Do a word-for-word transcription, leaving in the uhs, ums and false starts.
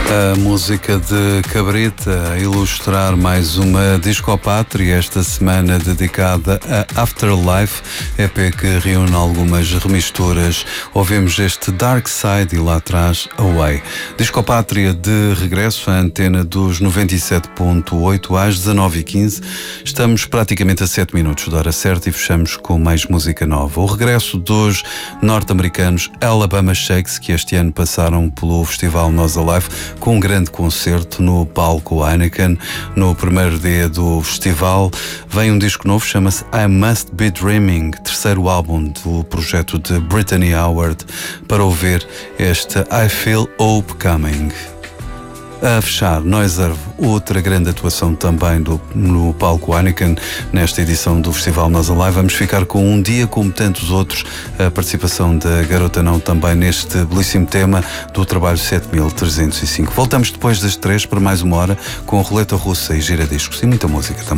A música de Cabrita a ilustrar mais uma Discopátria, esta semana dedicada a Afterlife, E P que reúne algumas remisturas. Ouvimos este Dark Side e lá atrás Away. Discopátria de regresso à antena dos noventa e sete ponto oito às dezanove e quinze. Estamos praticamente a sete minutos da hora certa e fechamos com mais música nova. O regresso dos norte-americanos Alabama Shakes, que este ano passaram pelo Festival Nós Alive com um grande concerto no palco Heineken. No primeiro dia do festival vem um disco novo, chama-se I Must Be Dreaming, terceiro álbum do projeto de Brittany Howard. Para ouvir este I Feel Hope Coming. A fechar, Noiser, outra grande atuação também do, no palco Heineken, nesta edição do Festival Nós Alive. Vamos ficar com Um Dia Como Tantos Outros, a participação da Garota Não também neste belíssimo tema do trabalho sete mil trezentos e cinco. Voltamos depois das três para mais uma hora com Roleta Russa e Giradiscos e muita música também.